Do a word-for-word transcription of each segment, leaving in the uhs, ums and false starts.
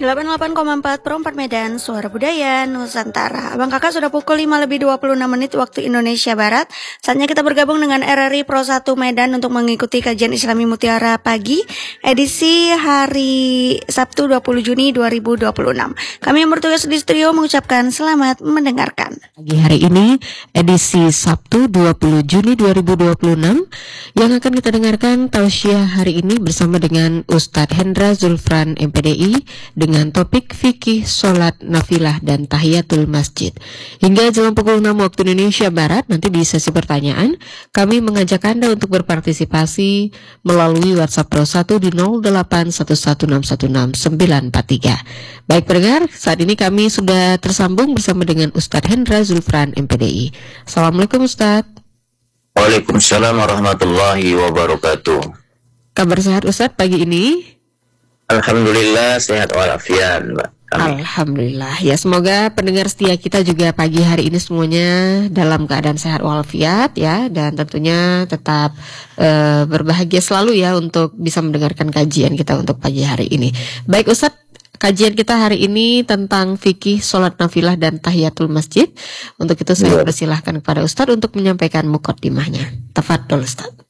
delapan puluh delapan koma empat per empat Medan, Suara Budaya Nusantara. Abang kakak sudah pukul lima lebih dua puluh enam menit waktu Indonesia Barat. Saatnya kita bergabung dengan R R I Pro satu Medan untuk mengikuti kajian Islami Mutiara Pagi edisi hari Sabtu dua puluh Juni dua ribu dua puluh enam. Kami yang bertugas di studio mengucapkan selamat mendengarkan. Pagi hari ini edisi Sabtu dua puluh Juni dua ribu dua puluh enam yang akan kita dengarkan tausiah hari ini bersama dengan Ustadz Hendra Zulfran M P D I dengan topik fikih, sholat, nafilah, dan tahiyatul masjid. Hingga jam pukul enam waktu Indonesia Barat, nanti di sesi pertanyaan, kami mengajak Anda untuk berpartisipasi melalui WhatsApp Pro satu di nol delapan satu satu enam satu enam sembilan empat tiga. Baik pendengar, saat ini kami sudah tersambung bersama dengan Ustadz Hendra Zulfran M P D I. Assalamualaikum Ustadz. Waalaikumsalam warahmatullahi wabarakatuh. Kabar sehat Ustadz pagi ini? Alhamdulillah sehat walafiat, Mbak. Amin. Alhamdulillah. Ya, semoga pendengar setia kita juga pagi hari ini semuanya dalam keadaan sehat walafiat ya, dan tentunya tetap uh, berbahagia selalu ya untuk bisa mendengarkan kajian kita untuk pagi hari ini. Baik Ustadz, kajian kita hari ini tentang fikih, sholat nafilah, dan tahiyatul masjid. Untuk itu saya persilahkan kepada Ustadz untuk menyampaikan muqaddimahnya. Tafadhol Ustadz.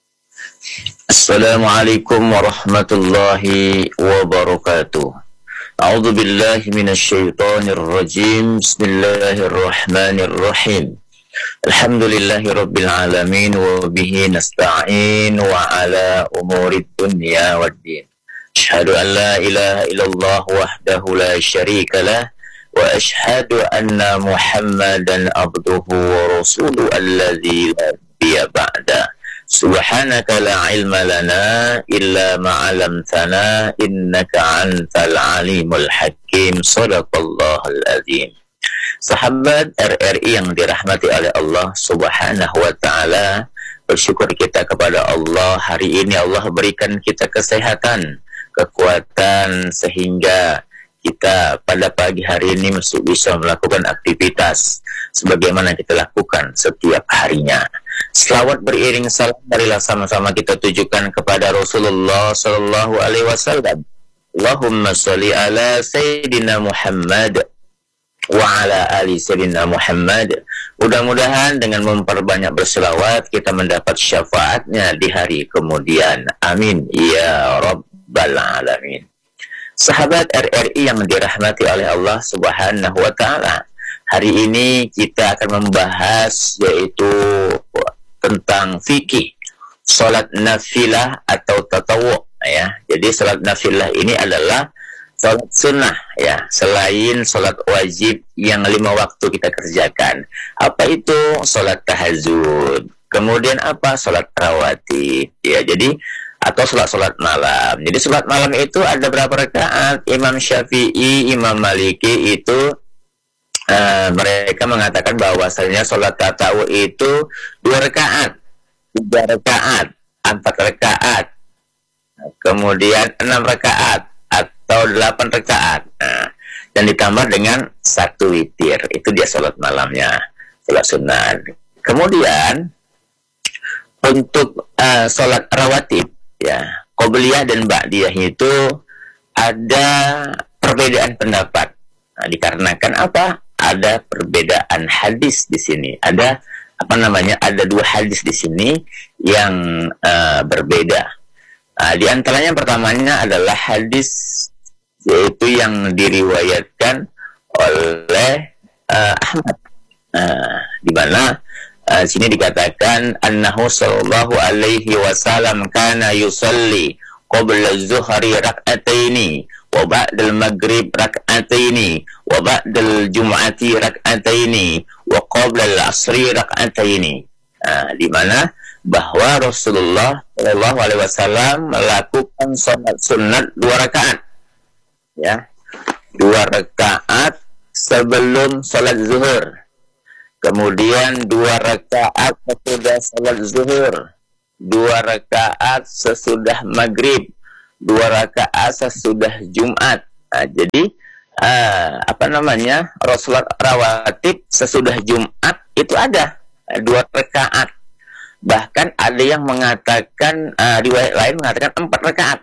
Assalamualaikum warahmatullahi wabarakatuh. A'udzu billahi minasyaitonir rajim. Bismillahirrahmanirrahim. Alhamdulillahi rabbil alamin wa bihi nasta'in wa ala umurid dunya waddin. Asyhadu an la ilaha illallah wahdahu la syarika lah wa asyhadu anna Muhammadan abduhu wa rasuluhu alladzi la nabiyya ba'da. Subhanaka la ilma lana illa ma 'allamtana innaka antal alimul hakim. Shadaqallahul azim. Sahabat R R I yang dirahmati oleh Allah Subhanahu wa taala, bersyukur kita kepada Allah hari ini Allah berikan kita kesehatan, kekuatan sehingga kita pada pagi hari ini masih bisa melakukan aktivitas sebagaimana kita lakukan setiap harinya. Selawat beriring salam marilah sama-sama kita tujukan kepada Rasulullah sallallahu alaihi wasallam. Allahumma sholli ala sayyidina Muhammad wa ala ali sayyidina Muhammad. Mudah-mudahan dengan memperbanyak berselawat kita mendapat syafaatnya di hari kemudian. Amin ya rabbal alamin. Sahabat R R I yang dirahmati oleh Allah Subhanahu wa taala, hari ini kita akan membahas yaitu tentang fikih salat nafilah atau tatawwu ya. Jadi salat nafilah ini adalah salat sunnah ya, selain salat wajib yang lima waktu kita kerjakan. Apa itu? Salat tahajud. Kemudian apa? Salat rawatib ya. Jadi atau salat-salat malam. Jadi salat malam itu ada berapa rakaat? Imam Syafi'i, Imam Maliki itu Uh, mereka mengatakan bahwasanya sholat tatawwu itu dua rakaat, tiga rakaat, empat rakaat, kemudian enam rakaat atau delapan rakaat. Nah, dan ditambah dengan satu witir. Itu dia sholat malamnya, sholat sunat. Kemudian untuk uh, sholat rawatib, ya, qobliyah dan ba'diyah itu ada perbedaan pendapat. Nah, dikarenakan apa? Ada perbedaan hadis di sini. Ada apa namanya? Ada dua hadis di sini yang uh, berbeda. Uh, di antaranya pertamanya adalah hadis yaitu yang diriwayatkan oleh uh, Ahmad. Uh, di mana uh, sini dikatakan annahu sallallahu alaihi wasallam kana yusalli qabla az-zuhri rak'ataini wa ba'dal maghrib rak'ataini wa ba'dal jum'ati rak'ataini wa qabla al-'asri rak'ataini. Nah, di mana bahwa Rasulullah shallallahu alaihi wasallam melakukan salat sunat dua rakaat. Ya. Dua rakaat sebelum salat zuhur. Kemudian dua rakaat sesudah salat zuhur. Dua rakaat sesudah maghrib, dua rakaat sesudah Jumat. Nah, jadi uh, apa namanya Rasulullah rawatib sesudah Jumat itu ada uh, dua rakaat. Bahkan ada yang mengatakan uh, riwayat lain mengatakan empat rakaat.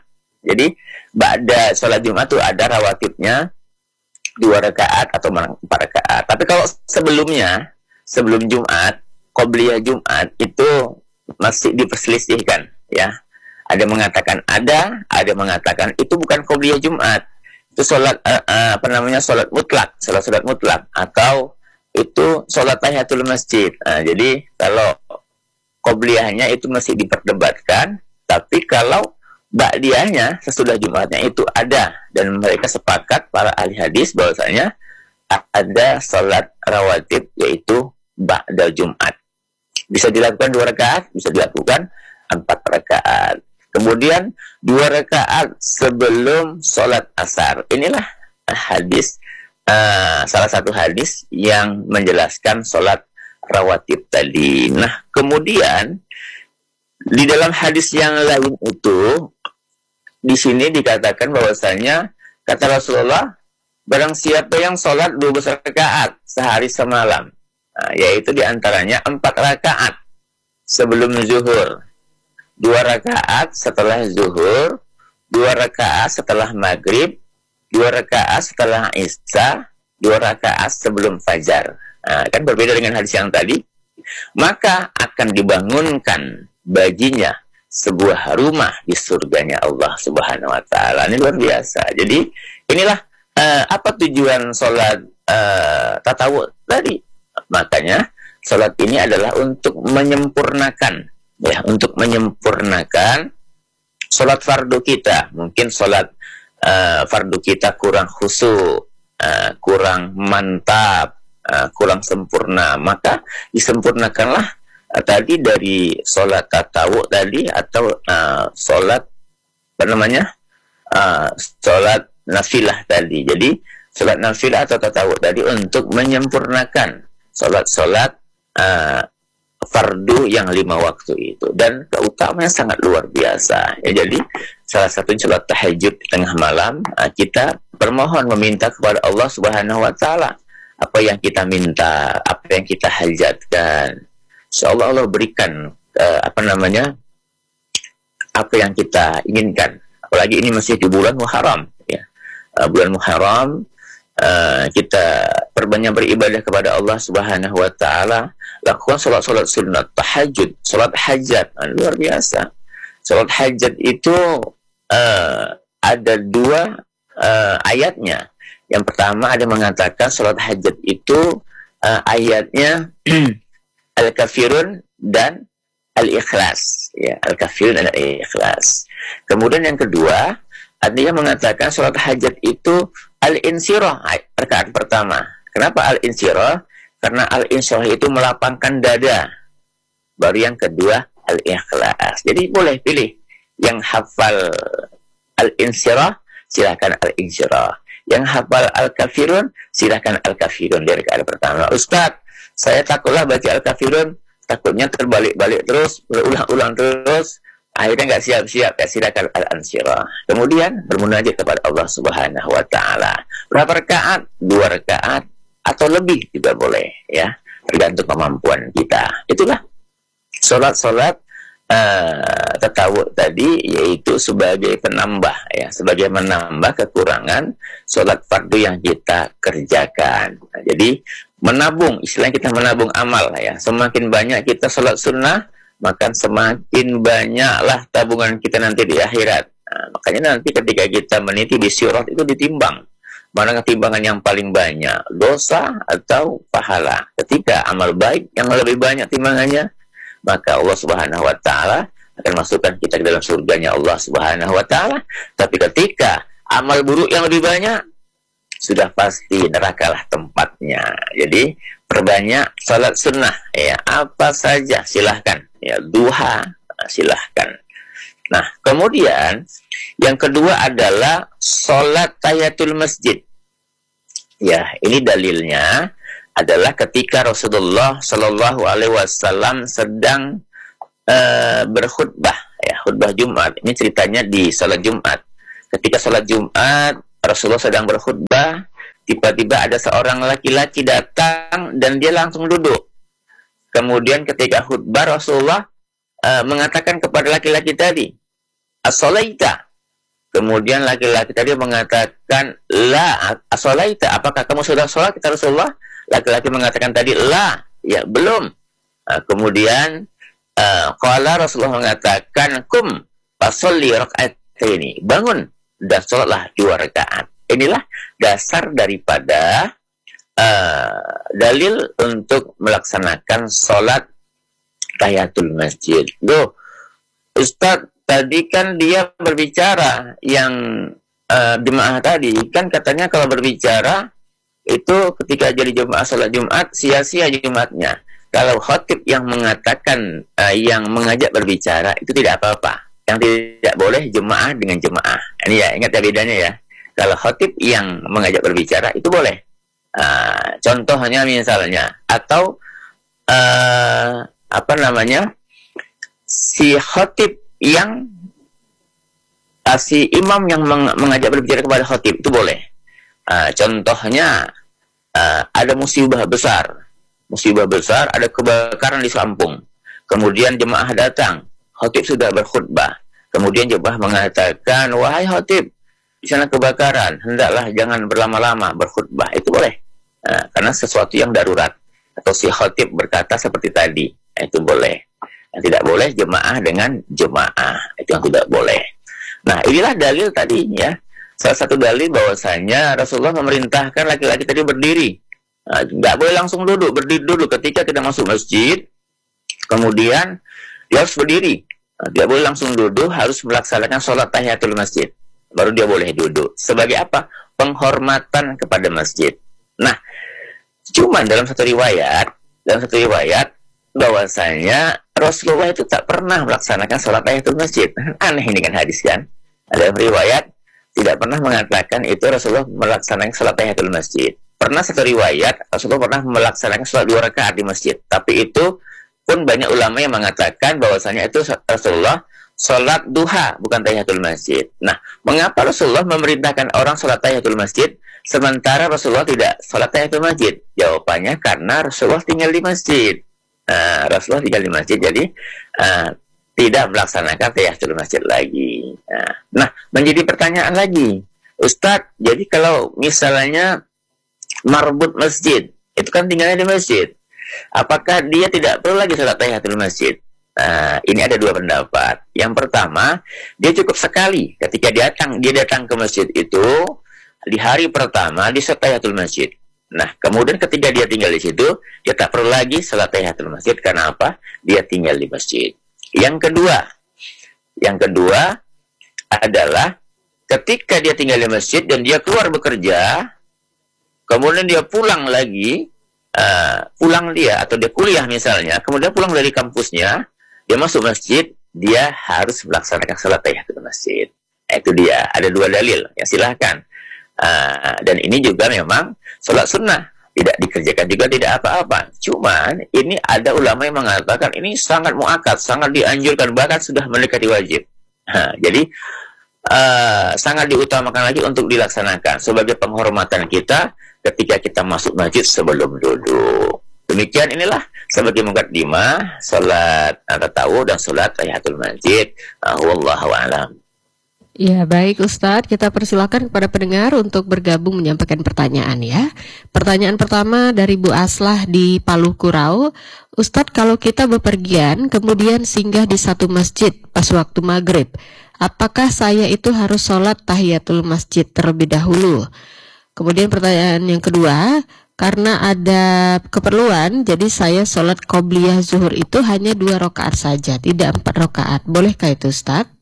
Jadi ba'da sholat Jumat tuh ada rawatibnya dua rakaat atau empat rakaat. Tapi kalau sebelumnya, sebelum Jumat, qobliyah Jumat itu masih diperselisihkan, ya. Ada mengatakan ada, ada mengatakan itu bukan qobliyah Jumat. Itu sholat uh, uh, apa namanya sholat mutlak, sholat sholat mutlak, atau itu sholat tahiyatul masjid. Nah, jadi kalau qobliyahnya itu masih diperdebatkan, tapi kalau ba'diyahnya sesudah Jumatnya itu ada, dan mereka sepakat para ahli hadis bahwasanya ada sholat rawatib yaitu ba'da Jumat. Bisa dilakukan dua rakaat, bisa dilakukan empat rakaat. Kemudian dua rakaat sebelum sholat asar. Inilah hadis, uh, salah satu hadis yang menjelaskan sholat rawatib tadi. Nah, kemudian di dalam hadis yang lain itu, di sini dikatakan bahwasanya kata Rasulullah, barang siapa yang sholat dua belas rakaat sehari semalam, nah, yaitu diantaranya empat rakaat sebelum zuhur, dua rakaat setelah zuhur, dua rakaat setelah maghrib, dua rakaat setelah isya, dua rakaat sebelum fajar. Nah, kan berbeda dengan hadis yang tadi. Maka akan dibangunkan baginya sebuah rumah di surganya Allah Subhanahu wa taala. Ini luar biasa. Jadi inilah uh, apa tujuan sholat uh, tatawwu tadi. Makanya sholat ini adalah untuk menyempurnakan, ya, untuk menyempurnakan sholat fardu kita. Mungkin sholat uh, fardu kita kurang khusyuk, uh, kurang mantap, uh, kurang sempurna, maka disempurnakanlah tadi dari sholat tatawwu tadi, atau uh, sholat apa namanya uh, sholat nafilah tadi. Jadi sholat nafilah atau tatawwu tadi untuk menyempurnakan sholat-sholat uh, fardu yang lima waktu itu, dan keutamanya sangat luar biasa, ya. Jadi salah satu sholat tahajud di tengah malam, uh, kita bermohon meminta kepada Allah Subhanahu wa taala apa yang kita minta, apa yang kita hajatkan. Insyaallah Allah berikan uh, apa namanya apa yang kita inginkan. Apalagi ini masih di bulan Muharram, ya. Uh, bulan Muharram, uh, kita perbanyak beribadah kepada Allah Subhanahu wa taala, lakukan salat-salat sunat, tahajud, salat hajat. Nah, luar biasa. Salat hajat itu uh, ada dua uh, ayatnya. Yang pertama ada mengatakan salat hajat itu uh, ayatnya Al-Kafirun dan Al-Ikhlas, ya, Al-Kafirun dan Al-Ikhlas. Kemudian yang kedua, ada yang mengatakan sholat hajat itu Al-Insyirah, rakaat pertama. Kenapa Al-Insyirah? Karena Al-Insyirah itu melapangkan dada. Baru yang kedua Al-Ikhlas. Jadi boleh pilih. Yang hafal Al-Insyirah, silakan Al-Insyirah. Yang hafal Al-Kafirun, silakan Al-Kafirun dari rakaat pertama. Ustaz, saya takutlah baca Al-Kafirun, takutnya terbalik-balik terus, berulang-ulang terus, akhirnya nggak siap-siap. Ya, silakan Al-Insyirah. Kemudian bermunajat kepada Allah Subhanahu wa taala. Berapa rakaat? Dua rakaat atau lebih juga boleh, ya, tergantung kemampuan kita. Itulah sholat-sholat uh, tatawwu tadi, yaitu sebagai penambah, ya, sebagai menambah kekurangan sholat fardu yang kita kerjakan. Nah, jadi menabung, istilahnya kita menabung amal, ya. Semakin banyak kita sholat sunnah, maka semakin banyaklah tabungan kita nanti di akhirat. Nah, makanya nanti ketika kita meniti di sirat itu ditimbang, mana timbangan yang paling banyak, dosa atau pahala. Ketika amal baik yang lebih banyak timbangannya, maka Allah Subhanahu wa taala akan masukkan kita ke dalam surganya Allah Subhanahu wa taala. Tapi ketika amal buruk yang lebih banyak, sudah pasti nerakalah tempatnya. Jadi perbanyak salat sunnah, ya, apa saja silahkan, ya, duha silahkan. Nah, kemudian yang kedua adalah salat tahiyatul masjid. Ya, ini dalilnya adalah ketika Rasulullah Shallallahu Alaihi Wasallam sedang uh, berkhutbah, ya, khutbah Jumat. Ini ceritanya di salat Jumat. Ketika salat Jumat, Rasulullah sedang berkhutbah, tiba-tiba ada seorang laki-laki datang dan dia langsung duduk. Kemudian ketika khutbah, Rasulullah uh, mengatakan kepada laki-laki tadi, "As-shalaita?" Kemudian laki-laki tadi mengatakan, la, asolaita, apakah kamu sudah sholat? Kata Rasulullah. Laki-laki mengatakan tadi, la, ya belum. Nah, kemudian qala uh, Rasulullah mengatakan, kum fasolli raka'ataini, bangun dan sholatlah dua rakaat. Inilah dasar daripada uh, dalil untuk melaksanakan sholat tahiyatul masjid. Loh, Ustaz, tadi kan dia berbicara yang uh, jemaah tadi, kan katanya kalau berbicara itu ketika jadi jemaah sholat Jumat, sia-sia Jumatnya. Kalau khotib yang mengatakan, uh, yang mengajak berbicara, itu tidak apa-apa. Yang tidak boleh jemaah dengan jemaah. Ini ya, ingat ya bedanya ya. Kalau khotib yang mengajak berbicara, itu boleh. Uh, contohnya misalnya, atau uh, apa namanya, si khotib yang uh, si imam yang meng mengajak berbicara kepada khotib, itu boleh. Uh, contohnya uh, ada musibah besar, musibah besar, ada kebakaran di Lampung. Kemudian jemaah datang, khotib sudah berkhutbah. Kemudian jemaah mengatakan, wahai khotib, di sana kebakaran, hendaklah jangan berlama-lama berkhutbah. Itu boleh, uh, karena sesuatu yang darurat. Atau si khotib berkata seperti tadi, itu boleh. Yang tidak boleh jemaah dengan jemaah, itu yang tidak boleh. Nah, inilah dalil tadi ya. Salah satu dalil bahwasanya Rasulullah memerintahkan laki-laki tadi berdiri. Nah, nggak boleh langsung duduk, berdiri dulu ketika kita masuk masjid. Kemudian dia harus berdiri. Nah, tidak boleh langsung duduk, harus melaksanakan sholat tahiyatul masjid. Baru dia boleh duduk. Sebagai apa? Penghormatan kepada masjid. Nah, cuman dalam satu riwayat, dalam satu riwayat bahwasanya Rasulullah itu tak pernah melaksanakan sholat tahiyatul masjid. Aneh ini kan hadis kan. Ada riwayat tidak pernah mengatakan itu Rasulullah melaksanakan sholat tahiyatul masjid. Pernah satu riwayat Rasulullah pernah melaksanakan sholat dua rakaat di masjid. Tapi itu pun banyak ulama yang mengatakan bahwasanya itu Rasulullah sholat duha, bukan tahiyatul masjid. Nah, mengapa Rasulullah memerintahkan orang sholat tahiyatul masjid sementara Rasulullah tidak sholat tahiyatul masjid? Jawabannya karena Rasulullah tinggal di masjid. Uh, Rasulullah tinggal di masjid, jadi uh, tidak melaksanakan tahiyatul masjid lagi. Uh, nah, menjadi pertanyaan lagi, Ustadz, jadi kalau misalnya marbut masjid, itu kan tinggalnya di masjid, apakah dia tidak perlu lagi sholat tahiyatul masjid? Uh, ini ada dua pendapat. Yang pertama, dia cukup sekali ketika dia datang, dia datang ke masjid itu di hari pertama di sholat tahiyatul masjid. Nah, kemudian ketika dia tinggal di situ, dia tak perlu lagi salat tahiyatul masjid. Karena apa? Dia tinggal di masjid. Yang kedua, yang kedua adalah ketika dia tinggal di masjid dan dia keluar bekerja, kemudian dia pulang lagi, uh, pulang dia atau dia kuliah misalnya, kemudian pulang dari kampusnya, dia masuk masjid, dia harus melaksanakan salat tahiyatul masjid. Nah, itu dia. Ada dua dalil. Ya silahkan. Uh, dan ini juga memang sholat sunnah, tidak dikerjakan juga tidak apa-apa. Cuman ini ada ulama yang mengatakan ini sangat muakkad, sangat dianjurkan, bahkan sudah mendekati wajib. Nah, jadi uh, sangat diutamakan lagi untuk dilaksanakan sebagai penghormatan kita ketika kita masuk masjid sebelum duduk. Demikian inilah sebagai muqaddimah sholat tarawih dan sholat tahiyatul masjid. Uh, wallahu a'lam. Ya, baik Ustadz, kita persilakan kepada pendengar untuk bergabung menyampaikan pertanyaan ya. Pertanyaan pertama dari Bu Aslah di Palu Kurau. Ustadz, kalau kita bepergian kemudian singgah di satu masjid pas waktu maghrib, apakah saya itu harus sholat tahiyatul masjid terlebih dahulu? Kemudian pertanyaan yang kedua, karena ada keperluan, jadi saya sholat qobliyah zuhur itu hanya dua rakaat saja, tidak empat rakaat. Bolehkah itu Ustadz?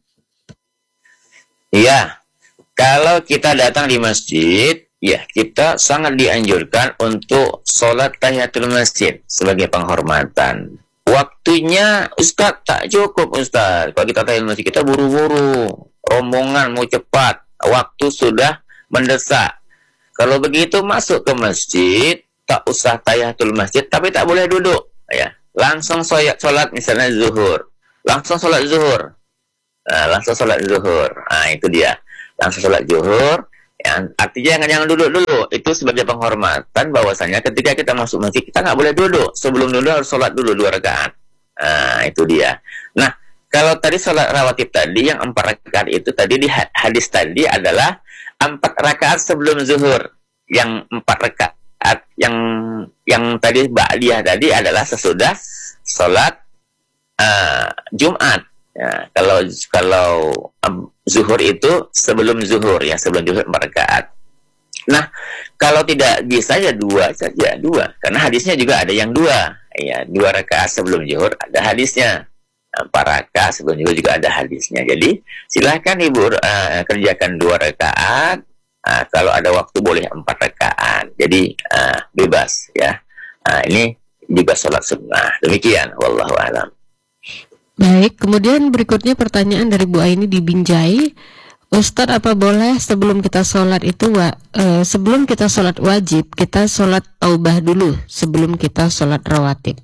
Iya, kalau kita datang di masjid, ya kita sangat dianjurkan untuk sholat tahiyatul masjid sebagai penghormatan. Waktunya Ustadz tak cukup Ustadz. Kalau kita tahiyatul masjid kita buru-buru, rombongan mau cepat, waktu sudah mendesak. Kalau begitu masuk ke masjid, tak usah tahiyatul masjid, tapi tak boleh duduk. Ya, langsung sholat, sholat misalnya zuhur, langsung sholat zuhur. Nah, langsung sholat zuhur. Nah, itu dia. Langsung sholat zuhur. Ya, artinya jangan jangan duduk dulu. Itu sebagai penghormatan bahwasanya ketika kita masuk masjid kita nggak boleh duduk. Sebelum duduk harus sholat dulu dua rakaat. Nah, itu dia. Nah, kalau tadi sholat rawatib tadi yang empat rakaat itu tadi di hadis tadi adalah empat rakaat sebelum zuhur. Yang empat rakaat yang yang tadi ba'diyah tadi adalah sesudah sholat uh, Jumat. Ya, kalau kalau um, zuhur itu sebelum zuhur ya, sebelum zuhur empat rakaat. Nah, kalau tidak bisa ya dua saja, dua. Karena hadisnya juga ada yang dua. Ya, dua rakaat sebelum zuhur ada hadisnya. Empat rakaat sebelum zuhur juga ada hadisnya. Jadi, silahkan ibu uh, kerjakan dua rakaat. Uh, kalau ada waktu boleh empat rakaat. Jadi, uh, bebas ya. Uh, ini juga sholat sunnah. Demikian, wallahu a'lam. Baik, kemudian berikutnya pertanyaan dari Bu Aini di Binjai. Ustadz, apa boleh sebelum kita sholat itu wa, e, sebelum kita sholat wajib kita sholat taubah dulu sebelum kita sholat rawatib?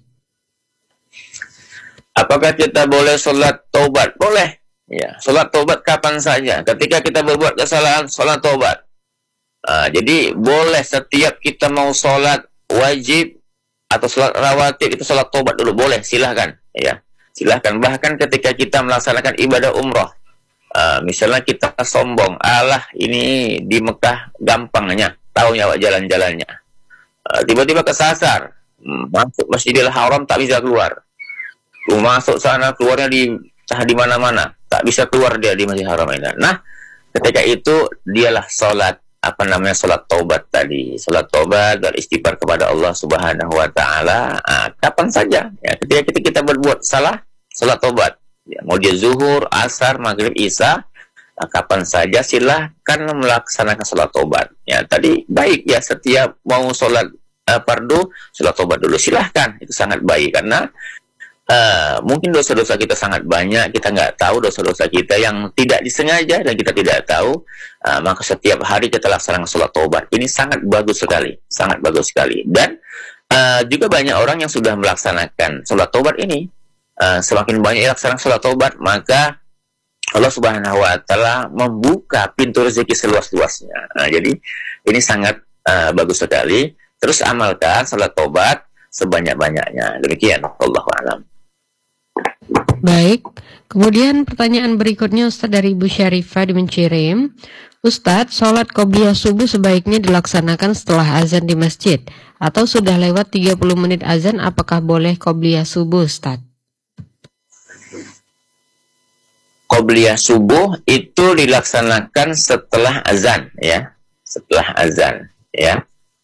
Apakah kita boleh sholat taubat? Boleh. Ya, sholat taubat kapan saja. Ketika kita berbuat kesalahan, sholat taubat. Uh, jadi boleh setiap kita mau sholat wajib atau sholat rawatib itu sholat taubat dulu. Boleh, silahkan. Ya, silahkan. Bahkan ketika kita melaksanakan ibadah umroh. Uh, misalnya kita sombong, alah ini di Mekah gampangnya, tahu nyawa jalan-jalannya. Uh, tiba-tiba kesasar, masuk Masjidil Haram tak bisa keluar. Uh, masuk sana keluarnya di di mana-mana, tak bisa keluar dia di Masjidil Haram ini. Nah, ketika itu dialah sholat apa namanya sholat taubat tadi, sholat taubat dan istighfar kepada Allah Subhanahu Wa Taala. Uh, kapan saja, ya, ketika kita, kita berbuat salah, sholat taubat. Ya, mau dia zuhur, asar, maghrib, isya, nah, kapan saja silahkan melaksanakan sholat taubat. Ya, tadi baik ya setiap mau sholat uh, fardu, sholat taubat dulu silahkan, itu sangat baik karena uh, mungkin dosa-dosa kita sangat banyak, kita nggak tahu dosa-dosa kita yang tidak disengaja dan kita tidak tahu, uh, maka setiap hari kita laksanakan sholat taubat. Ini sangat bagus sekali, sangat bagus sekali. Dan uh, juga banyak orang yang sudah melaksanakan sholat taubat ini. Uh, semakin banyak laksanakan sholat taubat, maka Allah Subhanahu Wa Taala membuka pintu rezeki seluas-luasnya. Nah, jadi ini sangat uh, bagus sekali. Terus amalkan sholat taubat sebanyak-banyaknya. Demikian, wallahu a'lam. Baik. Kemudian pertanyaan berikutnya Ustadz dari Ibu Syarifah di Mencirim. Ustadz, sholat qobliyah subuh sebaiknya dilaksanakan setelah azan di masjid atau sudah lewat tiga puluh menit azan, apakah boleh qobliyah subuh, Ustadz? Qobliyah subuh itu dilaksanakan setelah azan, ya, setelah azan, ya.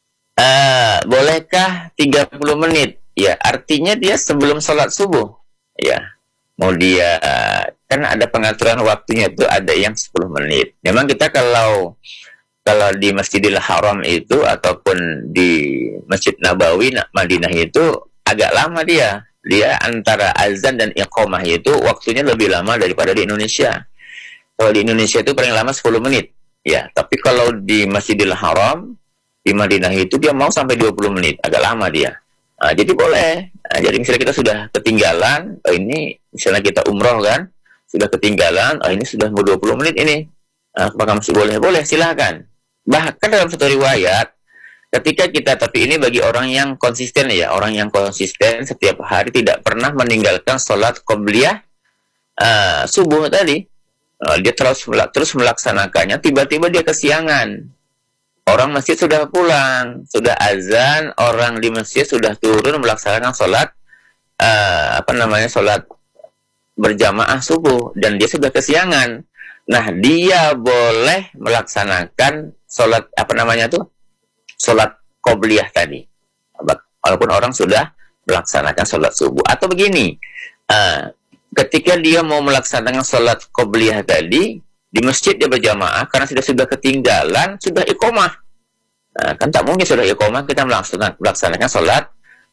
Uh, bolehkah tiga puluh menit? Ya, artinya dia sebelum sholat subuh, ya. Mau dia, uh, kan ada pengaturan waktunya itu ada yang sepuluh menit. Memang kita kalau kalau di Masjidil Haram itu ataupun di Masjid Nabawi Madinah itu agak lama dia. Dia antara azan dan iqamah itu waktunya lebih lama daripada di Indonesia. Kalau di Indonesia itu paling lama sepuluh menit. Ya, tapi kalau di Masjidil Haram di Madinah itu dia mau sampai dua puluh menit, agak lama dia. Nah, jadi boleh. Nah, jadi misalnya kita sudah ketinggalan, oh ini misalnya kita umroh kan, sudah ketinggalan, oh ini sudah mau dua puluh menit ini. Nah, apakah masih boleh? Boleh, silakan. Bahkan dalam satu riwayat ketika kita, tapi ini bagi orang yang konsisten ya, orang yang konsisten setiap hari tidak pernah meninggalkan sholat qobliyah uh, subuh tadi, uh, dia terus terus melaksanakannya, tiba-tiba dia kesiangan. Orang masjid sudah pulang, sudah azan, orang di masjid sudah turun melaksanakan sholat uh, apa namanya sholat berjamaah subuh dan dia sudah kesiangan. Nah, dia boleh melaksanakan sholat apa namanya tuh? Sholat qobliyah tadi, walaupun orang sudah melaksanakan sholat subuh. Atau begini, uh, ketika dia mau melaksanakan sholat qobliyah tadi di masjid dia berjamaah karena sudah sudah ketinggalan, sudah iqomah. Uh, kan tak mungkin sudah iqomah kita melaksanakan, melaksanakan sholat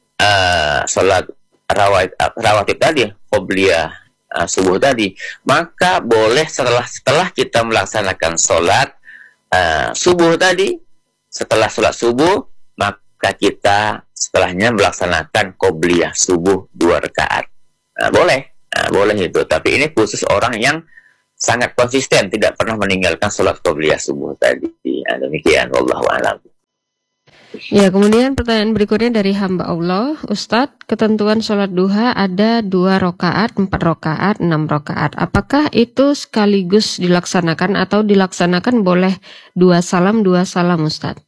uh, sholat rawat rawatib tadi, qobliyah uh, subuh tadi. Maka boleh setelah setelah kita melaksanakan sholat uh, subuh tadi. Setelah sholat subuh, maka kita setelahnya melaksanakan qobliyah subuh dua rakaat. Nah, boleh, nah, boleh itu. Tapi ini khusus orang yang sangat konsisten, tidak pernah meninggalkan sholat qobliyah subuh tadi. Nah, demikian, wallahu a'lam. Ya, kemudian pertanyaan berikutnya dari hamba Allah, Ustadz, ketentuan sholat duha ada dua rakaat, empat rakaat, enam rakaat. Apakah itu sekaligus dilaksanakan atau dilaksanakan boleh dua salam, dua salam, Ustadz?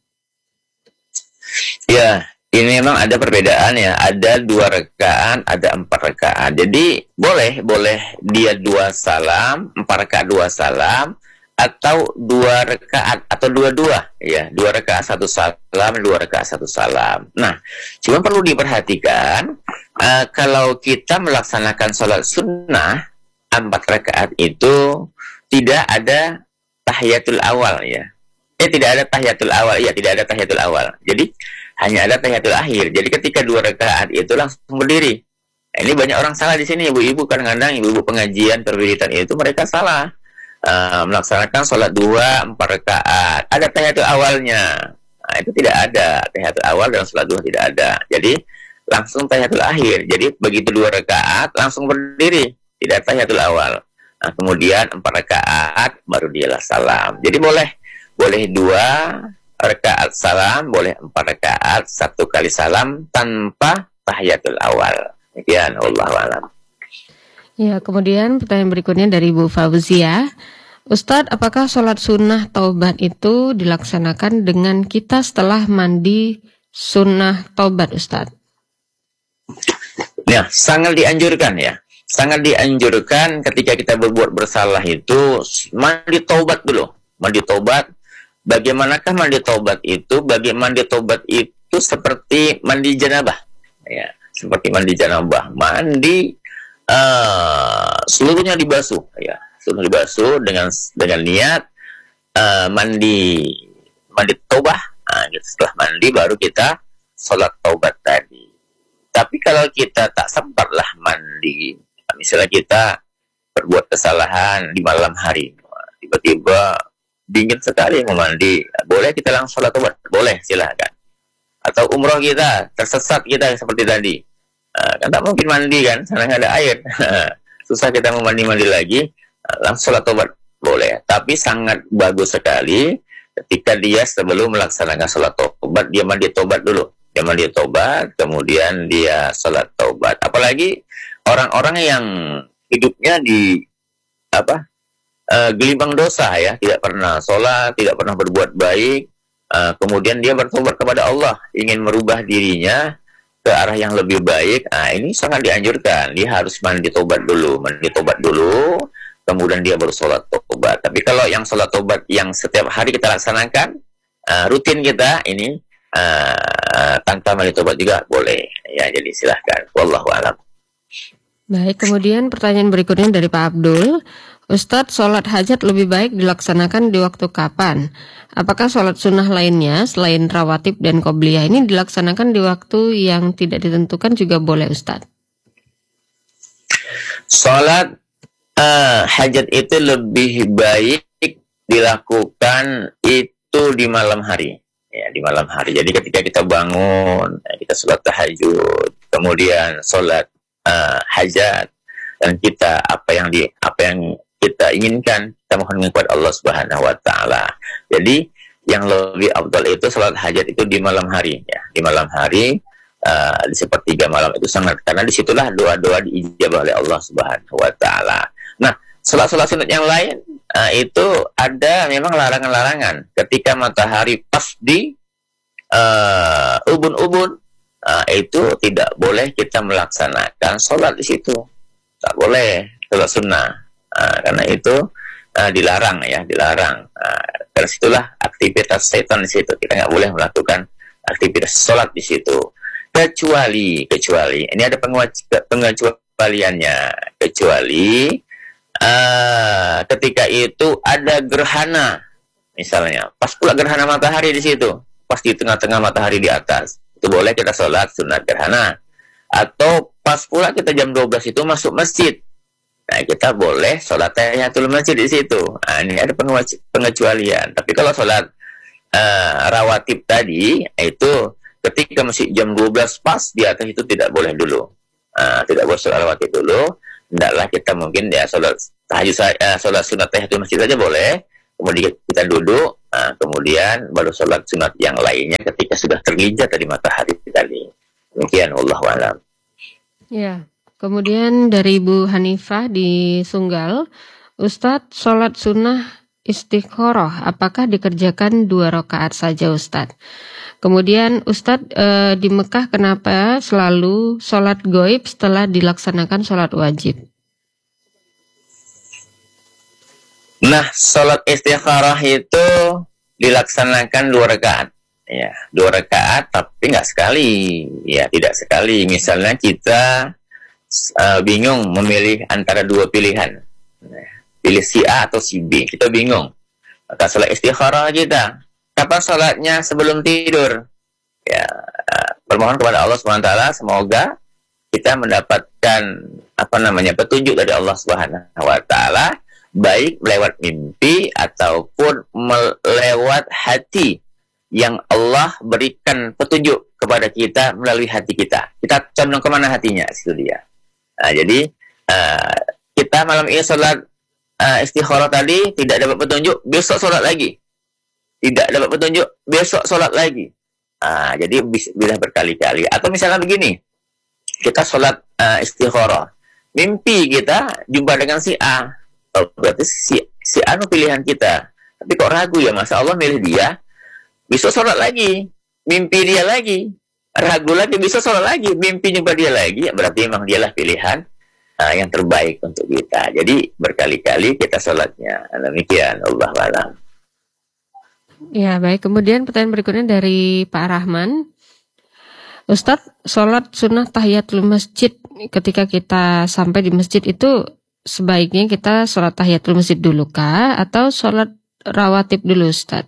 Ya, ini memang ada perbedaan ya. Ada dua rakaat, ada empat rakaat. Jadi boleh, boleh dia dua salam, empat rakaat dua salam, atau dua rakaat atau dua-dua ya, dua rakaat satu salam, dua rakaat satu salam. Nah, cuma perlu diperhatikan uh, kalau kita melaksanakan sholat sunnah empat rakaat itu tidak ada tahiyatul awal ya. Eh tidak ada tahiyatul awal ya, tidak ada tahiyatul awal. Jadi hanya ada tahiyatul akhir. Jadi ketika dua rakaat itu langsung berdiri. Nah, ini banyak orang salah di sini, ibu-ibu kadang-kadang ibu-ibu pengajian perwiritan itu mereka salah. Uh, melaksanakan sholat dua empat rakaat ada tahiyatul awalnya. Nah, itu tidak ada tahiyatul awal dan sholat dua tidak ada. Jadi langsung tahiyatul akhir. Jadi begitu dua rakaat langsung berdiri, tidak tahiyatul awal. Nah, kemudian empat rakaat baru dialah salam. Jadi boleh boleh dua rakaat salam, boleh empat rakaat satu kali salam tanpa tahiyatul awal. Demikian, wallahu a'lam. Ya, kemudian pertanyaan berikutnya dari Bu Fauzia. Ustadz, apakah sholat sunnah taubat itu dilaksanakan dengan kita setelah mandi sunnah taubat, Ustadz? Ya, sangat dianjurkan ya. Sangat dianjurkan ketika kita berbuat bersalah itu mandi taubat dulu. Mandi taubat. Bagaimanakah mandi taubat itu? Bagaimana mandi taubat itu seperti mandi janabah. Ya, seperti mandi janabah. Mandi Uh, seluruhnya dibasuh ya, seluruhnya dibasuh dengan dengan niat uh, mandi mandi taubah. Nah, setelah mandi baru kita sholat taubat tadi. Tapi kalau kita tak sempat lah mandi, misalnya kita berbuat kesalahan di malam hari, tiba-tiba dingin sekali mau mandi, boleh kita langsung sholat taubat, boleh, silahkan. Atau umroh kita tersesat kita seperti tadi. Uh, kan tak mungkin mandi kan, sana nggak ada air. Susah kita mau mandi-mandi lagi, uh, langsung sholat tobat boleh. Tapi sangat bagus sekali ketika dia sebelum melaksanakan sholat tobat, dia mandi tobat dulu. Dia mandi tobat, kemudian dia sholat tobat. Apalagi orang-orang yang hidupnya di apa uh, gelimbang dosa ya, tidak pernah sholat, tidak pernah berbuat baik, uh, kemudian dia bertobat kepada Allah, ingin merubah dirinya ke arah yang lebih baik. Nah, ini sangat dianjurkan. Dia harus mandi tobat dulu, mandi tobat dulu, kemudian dia baru sholat tobat. Tapi kalau yang sholat tobat yang setiap hari kita laksanakan, uh, rutin kita ini uh, tanpa mandi tobat juga boleh. Ya, jadi silahkan. Wallahu a'lam. Baik, kemudian pertanyaan berikutnya dari Pak Abdul. Ustadz, sholat hajat lebih baik dilaksanakan di waktu kapan? Apakah sholat sunnah lainnya selain rawatib dan qobliyah ini dilaksanakan di waktu yang tidak ditentukan juga boleh, Ustadz? Sholat uh, hajat itu lebih baik dilakukan itu di malam hari. Ya, di malam hari. Jadi ketika kita bangun, kita sholat tahajud, kemudian sholat uh, hajat, dan kita apa yang di apa yang kita inginkan, kita mohon kepada Allah Subhanahu wa taala. Jadi yang lebih afdal itu salat hajat itu di malam hari ya. Di malam hari uh, di sepertiga malam itu sangat, karena disitulah doa-doa diijabah oleh Allah Subhanahu wa taala. Nah, salat-salat sunat yang lain uh, itu ada memang larangan-larangan. Ketika matahari pas di uh, ubun-ubun, uh, itu tidak boleh kita melaksanakan salat di situ. Tak boleh salat sunnah. Uh, karena itu uh, dilarang ya, dilarang. Uh, karena situlah aktivitas setan di situ. Kita nggak boleh melakukan aktivitas sholat di situ. Kecuali, kecuali, ini ada pengecualiannya. Kecuali uh, ketika itu ada gerhana, misalnya, pas pula gerhana matahari di situ, pas di tengah-tengah matahari di atas, itu boleh kita sholat sunat gerhana. Atau pas pula kita jam dua belas itu masuk masjid. Nah, kita boleh sholat tahiyatul masjid di situ. Nah, ini ada pengecualian. Tapi kalau sholat uh, rawatib tadi, itu ketika masih jam dua belas pas di atas itu tidak boleh dulu. Uh, tidak boleh sholat rawatib dulu. Hendaklah kita mungkin ya sholat tahajud, uh, sholat sunat tahiyatul masjid saja boleh. Kemudian kita duduk, Nah, kemudian baru sholat sunat yang lainnya ketika sudah tergelincir dari matahari tadi. Demikian, wallahu a'lam. Ya, kemudian dari Ibu Hanifah di Sunggal, Ustadz, sholat sunnah istikharah apakah dikerjakan dua rakaat saja Ustadz? Kemudian Ustadz e, di Mekah kenapa selalu sholat goib setelah dilaksanakan sholat wajib? Nah, sholat istikharah itu dilaksanakan dua rakaat, ya, dua rakaat, tapi nggak sekali, ya, tidak sekali. Misalnya kita uh, bingung memilih antara dua pilihan, nah, pilih si A atau si B, kita bingung. Maka sholat istikharah kita, kapan sholatnya? Sebelum tidur. Ya, uh, bermohon kepada Allah subhanahu wa taala semoga kita mendapatkan apa namanya petunjuk dari Allah subhanahu wa taala, baik lewat mimpi ataupun melewat hati yang Allah berikan petunjuk kepada kita melalui hati kita. Kita condong kemana hatinya, itu dia. Nah, jadi uh, kita malam ini sholat uh, istikharah tadi tidak dapat petunjuk, besok sholat lagi. Tidak dapat petunjuk, besok sholat lagi. Nah, jadi bisa berkali-kali. Atau misalnya begini, kita sholat uh, istikharah, mimpi kita jumpa dengan si A. Oh, berarti si, si anu pilihan kita. Tapi kok ragu ya, masa Allah milih dia. Besok sholat lagi, mimpi dia lagi, ragu lagi, besok sholat lagi, mimpi jumpa dia lagi. Ya, berarti memang dialah pilihan uh, yang terbaik untuk kita. Jadi berkali-kali kita sholatnya. Demikian, Allah alam. Ya baik, kemudian pertanyaan berikutnya dari Pak Rahman. Ustadz, sholat sunnah tahiyatul masjid ketika kita sampai di masjid itu sebaiknya kita sholat tahiyatul masjid dulu kah atau sholat rawatib dulu Ustaz?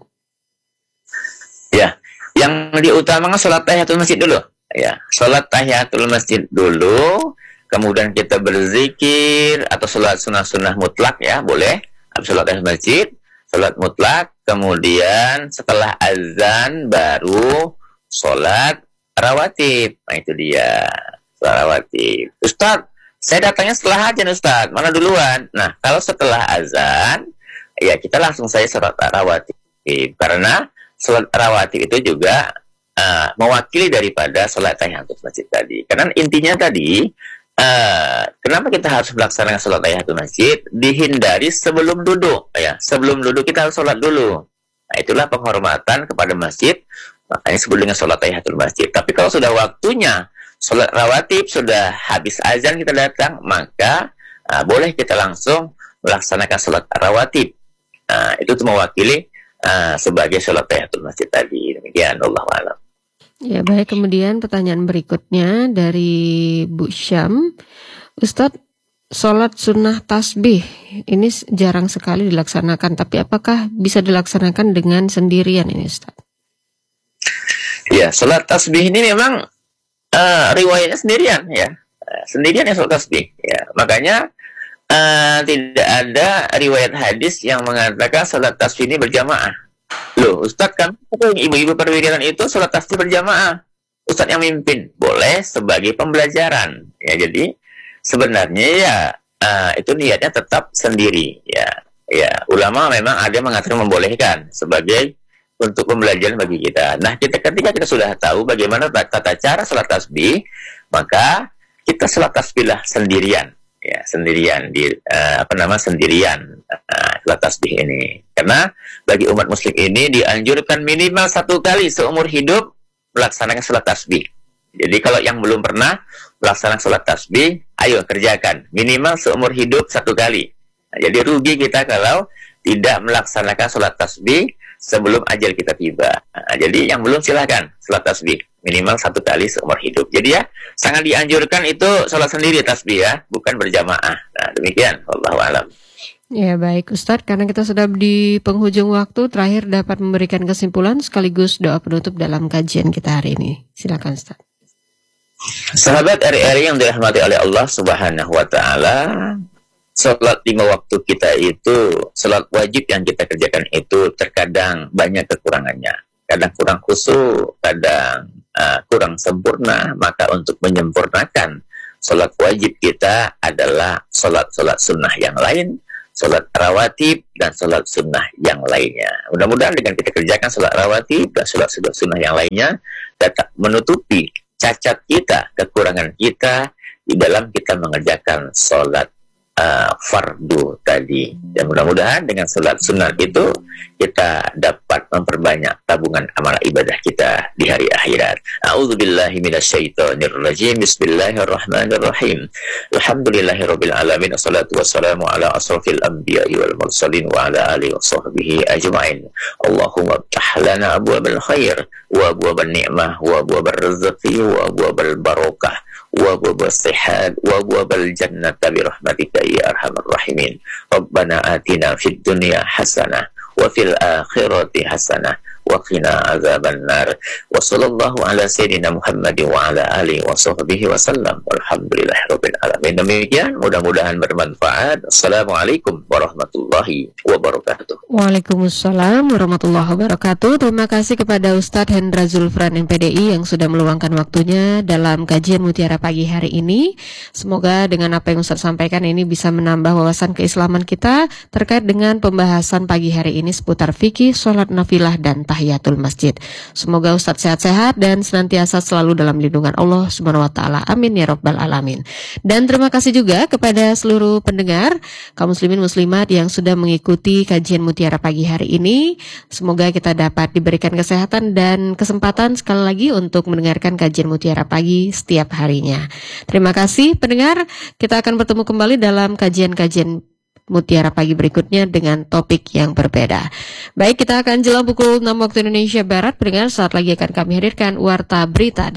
Ya, yang diutamakan sholat tahiyatul masjid dulu. Ya, sholat tahiyatul masjid dulu, kemudian kita berzikir atau sholat sunnah-sunnah mutlak ya, boleh. Habis sholat tahiyatul masjid, sholat mutlak, kemudian setelah azan baru sholat rawatib. Nah itu dia, sholat rawatib. Ustaz, saya datangnya setelah azan Ustaz, mana duluan? Nah, kalau setelah azan, ya kita langsung saya sholat rawatib. Karena sholat rawatib itu juga uh, mewakili daripada sholat tahiyatul masjid tadi. Karena intinya tadi, uh, kenapa kita harus melaksanakan sholat tahiyatul masjid? Dihindari sebelum duduk. Ya, sebelum duduk kita harus sholat dulu. Nah, itulah penghormatan kepada masjid. Makanya sebut dengan sholat tahiyatul masjid. Tapi kalau sudah waktunya sholat rawatib, sudah habis azan kita datang, maka uh, boleh kita langsung melaksanakan sholat rawatib. Uh, itu tuh mewakili uh, sebagai sholat tahiyatul masjid tadi. Demikian, Allah alam. Ya baik, kemudian pertanyaan berikutnya dari Bu Syam. Ustadz, sholat sunnah tasbih ini jarang sekali dilaksanakan, tapi apakah bisa dilaksanakan dengan sendirian ini Ustadz? Ya, sholat tasbih ini memang Uh, riwayatnya sendirian ya, uh, sendirian yang sholat tasbih ya. Makanya uh, tidak ada riwayat hadis yang mengatakan sholat tasbih ini berjamaah. Loh, Ustadz kan ibu-ibu perwiridan itu sholat tasbih berjamaah. Ustadz yang mimpin boleh sebagai pembelajaran ya. Jadi sebenarnya ya uh, itu niatnya tetap sendiri ya. Ya, ulama memang ada yang mengatakan membolehkan sebagai untuk pembelajaran bagi kita. Nah, kita ketika kita sudah tahu bagaimana tata cara sholat tasbih, maka kita sholat tasbihlah sendirian, ya sendirian di uh, apa nama sendirian uh, sholat tasbih ini. Karena bagi umat muslim ini dianjurkan minimal satu kali seumur hidup melaksanakan sholat tasbih. Jadi kalau yang belum pernah melaksanakan sholat tasbih, ayo kerjakan minimal seumur hidup satu kali. Nah, jadi rugi kita kalau tidak melaksanakan sholat tasbih sebelum ajal kita tiba. Nah, jadi yang belum silakan sholat tasbih minimal satu kali seumur hidup. Jadi ya sangat dianjurkan itu sholat sendiri tasbih ya, bukan berjamaah. Nah demikian, wallahu a'lam. Ya baik Ustadz, karena kita sudah di penghujung waktu, terakhir dapat memberikan kesimpulan sekaligus doa penutup dalam kajian kita hari ini. Silakan Ustadz. Sahabat R R I yang dirahmati oleh Allah Subhanahu wa taala, sholat lima waktu kita itu, sholat wajib yang kita kerjakan itu terkadang banyak kekurangannya. Kadang kurang khusyuk, kadang uh, kurang sempurna. Maka untuk menyempurnakan sholat wajib kita adalah sholat-sholat sunnah yang lain. sholat rawatib dan sholat sunnah yang lainnya. Mudah-mudahan dengan kita kerjakan sholat rawatib dan sholat sunnah yang lainnya dapat menutupi cacat kita, kekurangan kita di dalam kita mengerjakan sholat uh, fardu tadi. Dan mudah-mudahan dengan sholat sunnah itu kita dapat memperbanyak tabungan amal ibadah kita di hari akhirat. A'udzubillahi minasyaitonirrajim. Bismillahirrahmanirrahim. Alhamdulillahirabbil alamin. Wassalatu wassalamu ala asrofil anbiya'i wal mursalin wa ala alihi washabbihi ajma'in. Allahumma iftah lana abwabal khair wa abwabal ni'mah wa abwabal rizqi wa abwabal barakah wa abwabal sihat wa abwabal jannata bi rahmatika ya arhamar rahimin. Rabbana atina fid dunya hasanah wa fil akhirati hasanah wa qina azaban nar. Wa sallallahu ala sayyidina Muhammadin wa ala alihi wa sahbihi wa sallam. Walhamdulillahirabbil alamin. Demikian, mudah-mudahan bermanfaat. Assalamualaikum warahmatullahi wabarakatuh. Waalaikumsalam warahmatullahi wabarakatuh. Terima kasih kepada Ustadz Hendra Zulfran M P D I yang sudah meluangkan waktunya dalam kajian Mutiara pagi hari ini. Semoga dengan apa yang Ustadz sampaikan ini bisa menambah wawasan keislaman kita terkait dengan pembahasan pagi hari ini seputar fikih, sholat nafilah dan tahiyatul masjid. Semoga Ustadz sehat-sehat dan senantiasa selalu dalam lindungan Allah Subhanahu wa taala. Amin ya rabbal alamin. Dan terima kasih juga kepada seluruh pendengar kaum muslimin muslimat yang sudah mengikuti kajian Mutiara pagi hari ini. Semoga kita dapat diberikan kesehatan dan kesempatan sekali lagi untuk mendengarkan kajian Mutiara pagi setiap harinya. Terima kasih pendengar. Kita akan bertemu kembali dalam kajian-kajian Mutiara pagi berikutnya dengan topik yang berbeda. Baik, kita akan jelang pukul enam waktu Indonesia Barat. Pendengar, saat lagi akan kami hadirkan Warta Berita.